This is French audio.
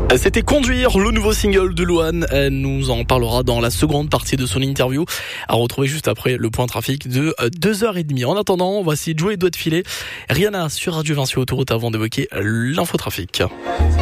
C'était Conduire, le nouveau single de Louane. Elle nous en parlera dans la seconde partie de son interview, à retrouver juste après le point trafic de 2h30. En attendant, voici Joey doit de filer. Rihanna sur Radio Vinci Autoroute avant d'évoquer l'infotrafic.